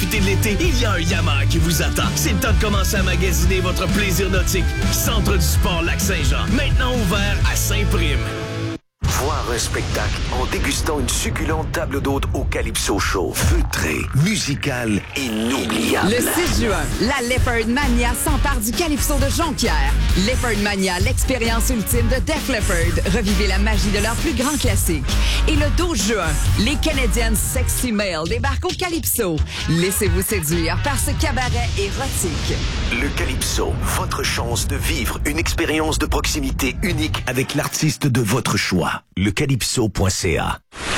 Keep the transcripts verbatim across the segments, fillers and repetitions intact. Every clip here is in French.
profiter de l'été, il y a un Yamaha qui vous attend. C'est le temps de commencer à magasiner votre plaisir nautique. Centre du sport Lac-Saint-Jean, maintenant ouvert à Saint-Prime. Voir un spectacle en dégustant une succulente table d'hôte au Calypso Show. Feutré, musical, inoubliable. Le six juin, la Leopard Mania s'empare du Calypso de Jonquière. Leopard Mania, l'expérience ultime de Def Leppard. Revivez la magie de leur plus grand classique. Et le douze juin, les Canadiennes Sexy Male débarquent au Calypso. Laissez-vous séduire par ce cabaret érotique. Le Calypso, votre chance de vivre une expérience de proximité unique avec l'artiste de votre choix. le calypso point c a.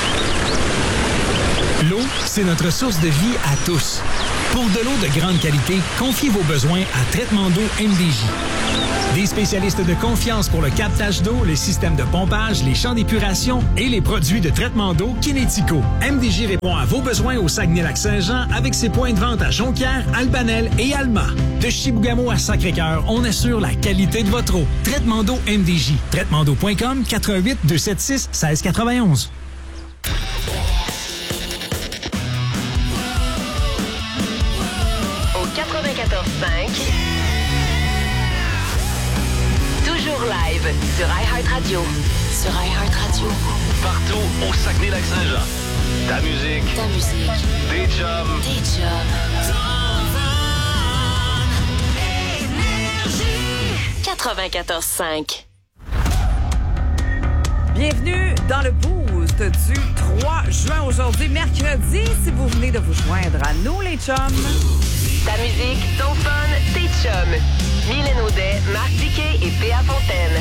L'eau, c'est notre source de vie à tous. Pour de l'eau de grande qualité, confiez vos besoins à Traitement d'eau M D J. Des spécialistes de confiance pour le captage d'eau, les systèmes de pompage, les champs d'épuration et les produits de traitement d'eau Kinético. M D J répond à vos besoins au Saguenay-Lac-Saint-Jean avec ses points de vente à Jonquière, Albanel et Alma. De Chibougamau à Sacré-Cœur, on assure la qualité de votre eau. Traitement d'eau M D J. traitement d'eau point com, quatre un huit, deux sept six, un six neuf un. quatre-vingt-quatorze cinq. Toujours live sur iHeartRadio. Sur iHeartRadio. Partout au Saguenay-Lac-Saint-Jean. Ta musique. Ta musique. Des chums. Des chums. quatre-vingt-quatorze cinq. Bienvenue dans le boost du trois juin aujourd'hui, mercredi, si vous venez de vous joindre à nous, les chums. Ta musique, ton fun, tes chums. Mylène Audet, Marc Diquet et Péa Fontaine.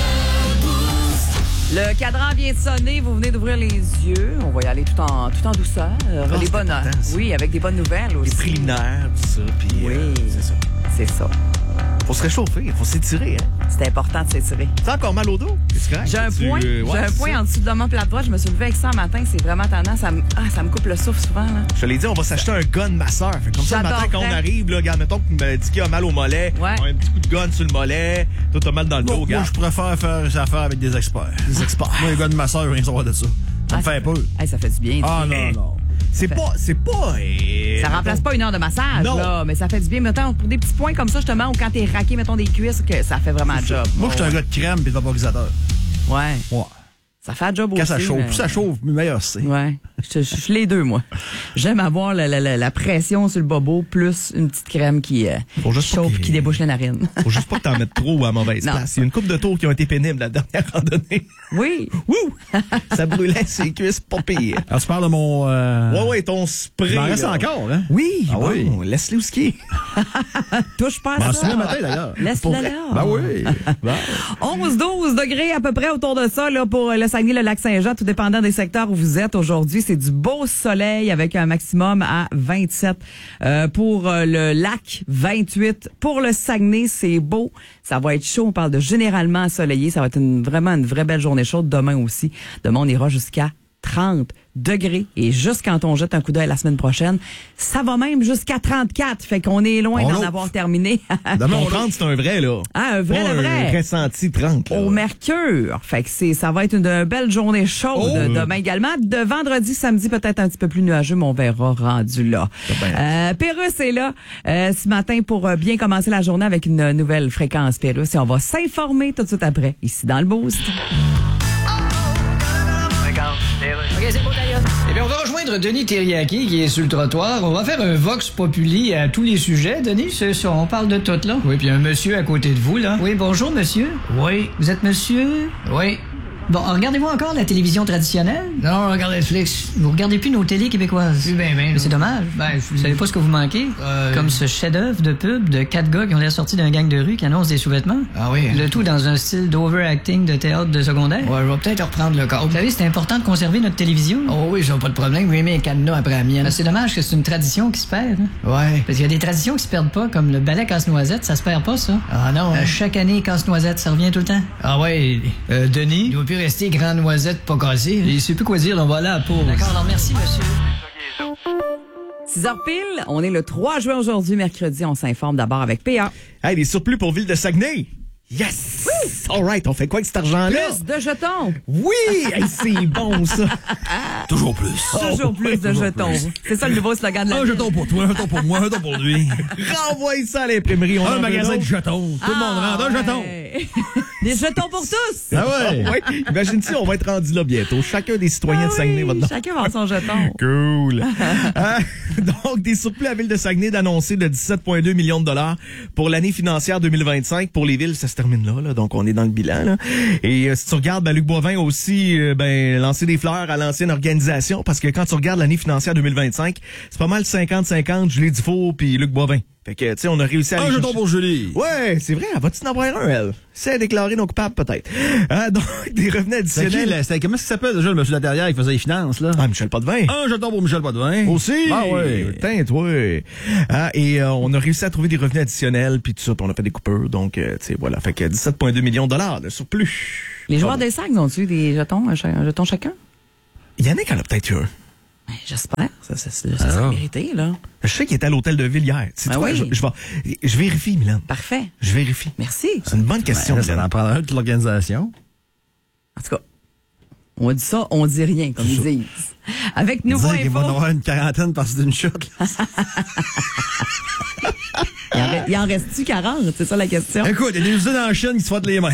Le cadran vient de sonner, vous venez d'ouvrir les yeux. On va y aller tout en, tout en douceur. Oh, les bonnes, oui, avec des bonnes nouvelles aussi. Les préliminaires, tout ça. Puis, oui, euh, c'est ça. C'est ça. Faut se réchauffer, faut s'étirer. Hein? C'est important de s'étirer. T'as encore mal au dos? J'ai un tu, point, euh, ouais, j'ai un point ça. en dessous de mon plat droit. Je me suis levée avec ça un matin. C'est vraiment tendance. Ça me, ah, ça me coupe le souffle souvent. Là. Je te l'ai dit, on va s'acheter un gun masseur. Fait comme ça, le matin, quand on arrive, là, regarde, mettons que tu me dis qu'il a mal au mollet. Ouais. On a un petit coup de gun sur le mollet. Toi, t'as mal dans le dos, Bon, regarde. moi, je préfère faire affaire avec des experts. Des experts. Moi, les gars de ma soeur, je veux rien savoir de ça. Ça me Ah, fait peur. Hey, ça fait du bien. Ah, du non, bien. non. C'est pas, c'est pas... euh, Ça remplace pas une heure de massage, Non. là, mais ça fait du bien. Mettons, pour des petits points comme ça, justement, ou quand t'es raqué, mettons, des cuisses, que ça fait vraiment le job. Moi, je suis un gars de crème et de vaporisateur. Ouais. Ouais. Ça fait le job Quand aussi. ça chauffe, mais- plus ça chauffe, meilleur c'est. Ouais. Je, je, je suis les deux, moi. J'aime avoir la, la, la, la pression sur le bobo plus une petite crème qui euh, Faut juste pas chauffe, qu'il- qui débouche les narines. Faut juste pas que t'en mettes trop à mauvaise Non. place. Il y a une couple de tours qui ont été pénibles la dernière randonnée. Oui. Wouh! Ça brûlait ses cuisses pas pire. Alors, tu parles de mon... Euh... Ouais, ouais, ton spray. Il m'en reste là. encore, hein? Oui, Ah bon, oui. laisse-le au ski. Touche pas M'en à souviens ça. matin, d'ailleurs. Laisse-le là. Ben oui. Ben. onze douze degrés à peu près autour de ça là, pour le Saguenay, le Lac-Saint-Jean, tout dépendant des secteurs où vous êtes aujourd'hui. C'est du beau soleil avec un maximum à vingt-sept. Euh, pour euh, le lac, vingt-huit. Pour le Saguenay, c'est beau. Ça va être chaud. On parle de généralement ensoleillé. Ça va être une, vraiment une vraie belle journée chaude. Demain aussi. Demain, on ira jusqu'à trente degrés. Et juste quand on jette un coup d'œil la semaine prochaine, ça va même jusqu'à trente-quatre. Fait qu'on est loin On d'en l'ouvre. avoir terminé. Ton trente, c'est un vrai, là. Ah, un vrai, Pas le vrai. un ressenti trente, là. Au Mercure. Fait que c'est, ça va être une, une belle journée chaude Oh! demain également. De vendredi, samedi, peut-être un petit peu plus nuageux, mais on verra rendu là. Euh, Pérusse est là euh, ce matin pour euh, bien commencer la journée avec une nouvelle fréquence Pérusse. Et on va s'informer tout de suite après, ici dans le Boost. OK, c'est beau, d'ailleurs. Eh bien, on va rejoindre Denis Terriaki, qui est sur le trottoir. On va faire un vox populi à tous les sujets. Denis, c'est ça, on parle de tout, là. Oui, puis un monsieur à côté de vous, là. Oui, bonjour, monsieur. Oui. Vous êtes monsieur? Oui. Bon, regardez-vous encore la télévision traditionnelle? Non, on regarde Netflix. Vous regardez plus nos télés québécoises? Oui, ben, ben. Mais c'est dommage. Ben, vous savez pas ce que vous manquez? Euh... Comme ce chef-d'œuvre de pub de quatre gars qui ont l'air sortis d'un gang de rue qui annonce des sous-vêtements. Ah oui. Le tout dans un style d'overacting de théâtre de secondaire. Ouais, je vais peut-être reprendre le corps. Vous savez, c'est important de conserver notre télévision. Oh oui, j'ai pas de problème. Oui, mais un cadenas après la mienne. C'est dommage que c'est une tradition qui se perd. Hein? Ouais. Parce qu'il y a des traditions qui se perdent pas, comme le ballet casse-noisette, ça se perd pas, ça. Ah non. Euh, chaque année, casse-noisette, ça revient tout le temps. Ah ouais. Euh, Denis? Il doit plus rester grand noisette pas cassé. Il sait plus quoi dire, on va là pour. D'accord, alors merci, monsieur. six heures pile, on est le trois juin aujourd'hui, mercredi. On s'informe d'abord avec P A. Hey, les surplus pour Ville de Saguenay. Yes! All right, on fait quoi avec cet argent-là? Plus de jetons. Oui! Hey, c'est bon, ça. Toujours plus. Toujours plus de Toujours jetons. plus. C'est ça le nouveau slogan de la Un ville. jeton pour toi, un jeton pour moi, un jeton pour lui. Renvoie ça à l'imprimerie. On Un en veut magasin de d'autres. jetons. Tout le monde Ah, rentre un jeton. ouais. Des jetons pour tous. Ah ouais? Ouais. Imagine si on va être rendu là bientôt. Chacun des citoyens Ah de Saguenay oui, va dedans. chacun va son jeton. Cool. Euh, donc, des surplus à la Ville de Saguenay d'annoncer de dix-sept virgule deux millions de dollars pour l'année financière deux mille vingt-cinq. Pour les villes, ça se termine là, là donc on est dans le bilan. Là. Et euh, si tu regardes, ben, Luc Boivin a aussi euh, ben, lancé des fleurs à l'ancienne organisation, parce que quand tu regardes l'année financière deux mille vingt-cinq, c'est pas mal cinquante cinquante, Julie Dufault puis Luc Boivin. Fait que, tu sais, on a réussi à... Un aller jeton chercher- pour Julie. Ouais, c'est vrai, elle va-tu en avoir un, elle? C'est à déclarer nos coupables, peut-être. Ah, donc, des revenus C'est qui, additionnels... là? C'était- comment ça s'appelle déjà le monsieur de la Terrière qui faisait les finances, là? Ah, Michel Potvin. Un jeton pour Michel Potvin. Aussi? Ah ouais. Putain, toi. Ah, et euh, on a réussi à trouver des revenus additionnels, puis tout ça, puis on a fait des coupures. Donc, euh, tu sais, voilà. Fait que dix-sept virgule deux millions de dollars de surplus. Les joueurs Ah, des sacs ont-tu des jetons, un, cha- un jeton chacun? Yannick en a peut-être eu un. Ben, j'espère. Ça, ça, ça, ça, ça Ah. mérité, là. Je sais qu'il était à l'hôtel de ville hier. C'est Ah quoi? oui. Je, je vais, je vérifie, Milan. Parfait. Je vérifie. Merci. C'est une bonne question, Ben, ça Milan. en prendra un de l'organisation. En tout cas, on dit ça, on dit rien, comme ils disent. Avec Nouveau Dire qu'il va en Info, avoir une quarantaine parce d'une shot. là. il en, reste- il en reste-tu quarante? C'est ça la question. Écoute, il y a des usines en Chine qui se frottent les mains.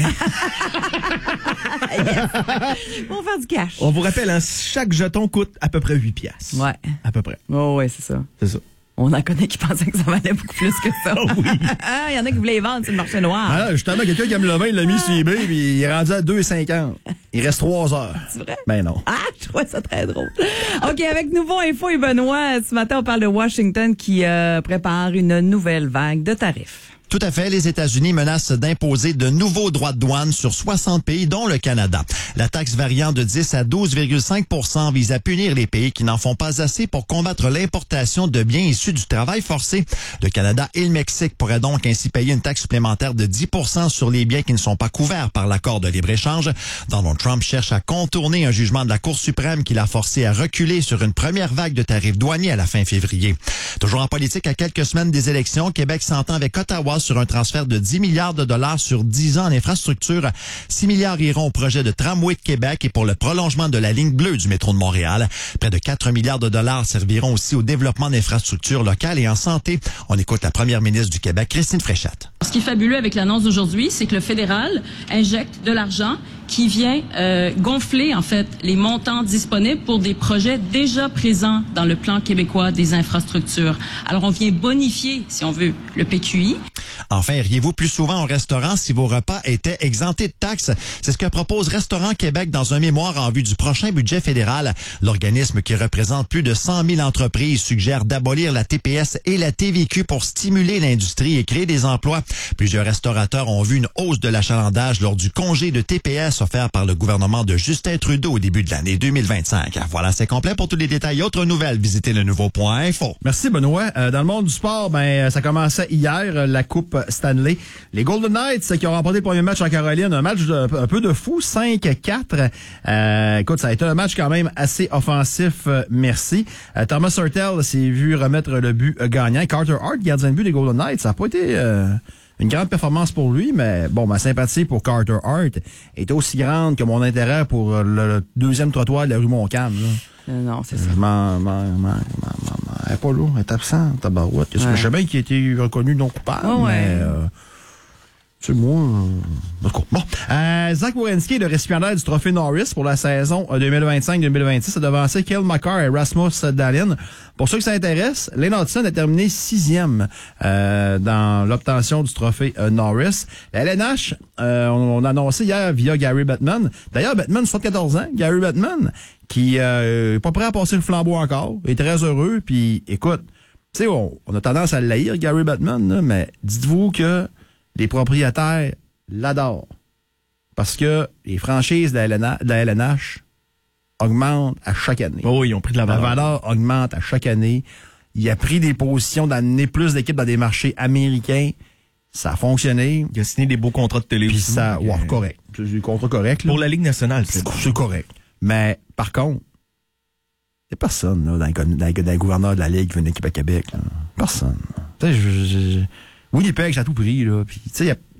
On va faire du cash. On vous rappelle, hein, chaque jeton coûte à peu près huit piastres. Ouais. À peu près. Oh, ouais, c'est ça. C'est ça. On en connaît qui pensaient que ça valait beaucoup plus que ça. oui. Ah, il y en a qui voulaient les vendre sur le marché noir. Ah, justement, quelqu'un qui aime le vin, il l'a mis sur eBay, puis il est rendu à deux virgule cinquante. Il reste trois heures. C'est vrai? Ben non. Ah, je trouvais ça très drôle. OK, avec Nouveau Info et Benoît, ce matin, on parle de Washington qui euh, prépare une nouvelle vague de tarifs. Tout à fait. Les États-Unis menacent d'imposer de nouveaux droits de douane sur soixante pays, dont le Canada. La taxe variant de dix à douze virgule cinq pour cent vise à punir les pays qui n'en font pas assez pour combattre l'importation de biens issus du travail forcé. Le Canada et le Mexique pourraient donc ainsi payer une taxe supplémentaire de dix pour cent sur les biens qui ne sont pas couverts par l'accord de libre-échange. Donald Trump cherche à contourner un jugement de la Cour suprême qui l'a forcé à reculer sur une première vague de tarifs douaniers à la fin février. Toujours en politique, à quelques semaines des élections, Québec s'entend avec Ottawa sur un transfert de dix milliards de dollars sur dix ans en infrastructure. six milliards iront au projet de tramway de Québec et pour le prolongement de la ligne bleue du métro de Montréal. Près de quatre milliards de dollars serviront aussi au développement d'infrastructures locales et en santé. On écoute la première ministre du Québec, Christine Fréchette. Ce qui est fabuleux avec l'annonce d'aujourd'hui, c'est que le fédéral injecte de l'argent qui vient euh, gonfler, en fait, les montants disponibles pour des projets déjà présents dans le plan québécois des infrastructures. Alors, on vient bonifier, si on veut, le P Q I. Enfin, iriez-vous plus souvent au restaurant si vos repas étaient exemptés de taxes? C'est ce que propose Restaurant Québec dans un mémoire en vue du prochain budget fédéral. L'organisme qui représente plus de cent mille entreprises suggère d'abolir la T P S et la T V Q pour stimuler l'industrie et créer des emplois. Plusieurs restaurateurs ont vu une hausse de l'achalandage lors du congé de T P S offert par le gouvernement de Justin Trudeau au début de l'année deux mille vingt-cinq. Voilà, c'est complet. Pour tous les détails et autres nouvelles, visitez le nouveau point info. Merci, Benoît. Euh, dans le monde du sport, ben ça commençait hier, euh, la Coupe Stanley. Les Golden Knights euh, qui ont remporté le premier match en Caroline, un match de, un peu de fou, cinq à quatre. Euh, écoute, ça a été un match quand même assez offensif, euh, merci. Euh, Thomas Hurtel s'est vu remettre le but euh, gagnant. Carter Hart, gardien de but des Golden Knights, ça n'a pas été... Euh, une grande performance pour lui, mais bon, ma sympathie pour Carter Hart est aussi grande que mon intérêt pour le, le deuxième trottoir de la rue Montcalm. Là. Euh, non, c'est ça. Je m'en, m'en, m'en, m'en, m'en, elle est pas là, elle est absente, tabarouette. Ouais. Je sais bien qu'il a été reconnu non coupable, oh, ouais. mais... Euh, tu sais, moi... Euh, bon. Euh, Zach Werenski est le récipiendaire du trophée Norris pour la saison deux mille vingt-cinq deux mille vingt-six. A devancé Cale Makar et Rasmus Dahlin. Pour ceux qui s'intéressent, Lane Hudson a terminé sixième euh, dans l'obtention du trophée euh, Norris. La L N H, euh, on, on a annoncé hier via Gary Bettman. D'ailleurs, Bettman, soixante-quatorze ans, Gary Bettman, qui euh, est pas prêt à passer le flambeau encore, est très heureux. Puis, écoute, tu sais, on, on a tendance à l'haïr, Gary Bettman, là, mais dites-vous que les propriétaires l'adorent. Parce que les franchises de la, L N H, de la L N H augmentent à chaque année. Oh, ils ont pris de la valeur. La valeur augmente à chaque année. Il a pris des positions d'amener plus d'équipes dans des marchés américains. Ça a fonctionné. Il a signé des beaux contrats de télé. Puis ça, ouais, euh... correct. C'est du contrat correct. Là. Pour la Ligue nationale, c'est bon. C'est correct. Mais, par contre, il n'y a personne là, dans, le, dans, dans le gouverneur de la Ligue qui veut une équipe à Québec. Là. Personne. Tu sais, je... je, je Winnipeg, j'ai à tout prix, là. Puis, tu sais,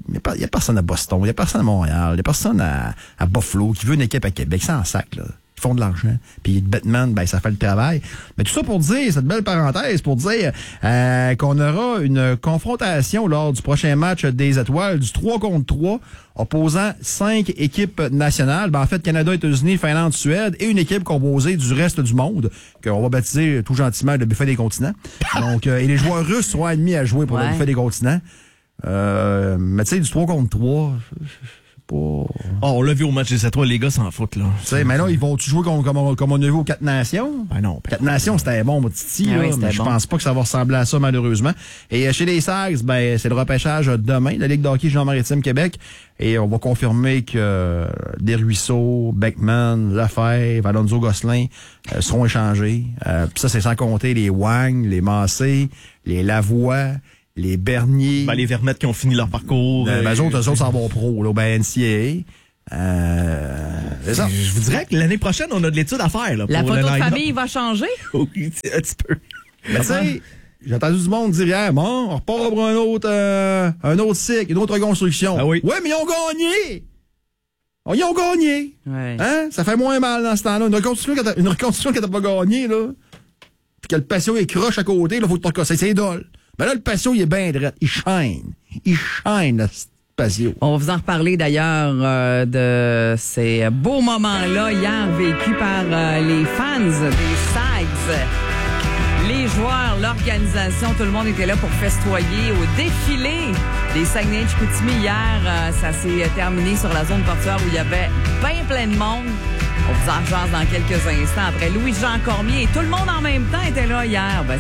Il n'y a personne à Boston, il n'y a personne à Montréal, il n'y a personne à, à Buffalo qui veut une équipe à Québec. C'est en sac, là. Ils font de l'argent. Puis Batman, ben, ça fait le travail. Mais tout ça pour dire, cette belle parenthèse, pour dire euh, qu'on aura une confrontation lors du prochain match des Étoiles, du trois contre trois, opposant cinq équipes nationales. Ben, en fait, Canada, États-Unis, Finlande, Suède, et une équipe composée du reste du monde, qu'on va baptiser tout gentiment le buffet des continents. Donc, euh, et les joueurs russes seront admis à jouer pour ouais. le buffet des continents. Euh, mais tu sais, du trois contre trois... Pas... Oh, on l'a vu au match des Étoiles, les gars s'en foutent, là. Tu sais, mais là, ils vont-tu jouer comme, comme, comme on a vu aux Quatre Nations? Ben non. Quatre Nations, c'était bon, mon titi, ah là, oui, mais je bon. pense pas que ça va ressembler à ça, malheureusement. Et chez les Sags, ben, c'est le repêchage demain, la Ligue de hockey Jean-Maritime Québec. Et on va confirmer que euh, Desruisseaux, Beckman, Lefebvre, Alonso Gosselin euh, seront échangés. Euh, Puis ça, c'est sans compter les Wang, les Massé, les Lavoie, les Bernier. Ben, les Vermettes qui ont fini leur parcours. Ben, euh, ben, eux autres, eux autres s'en vont pro, là, ben, N C A A. Euh, c'est ça. Je vous dirais que l'année prochaine, on a de l'étude à faire, là. La pour photo le de line-up. famille va changer? Oui, un petit peu. Mais tu sais, j'ai entendu du monde dire hier, bon, on repart pour un autre, euh, un autre cycle, une autre reconstruction. Ah oui. Ouais, mais ils ont gagné! Oh, ils ont gagné! Ouais. Hein? Ça fait moins mal dans ce temps-là. Une reconstruction que t'as, une reconstruction que t'as pas gagné, là. Puis que le patio est croche à côté, là, faut que tu recasses. C'est idole. Mais là, le patio, il est bien drôle. Il shine. Il shine, le patio. On va vous en reparler d'ailleurs euh, de ces beaux moments-là hier vécus par euh, les fans des Sags. Les joueurs, l'organisation, tout le monde était là pour festoyer au défilé des Saguenay-Chicoutimi. Hier, euh, ça s'est terminé sur la zone portuaire où il y avait bien plein de monde. On vous en jase dans quelques instants après Louis-Jean Cormier. Et tout le monde en même temps était là hier. Ben,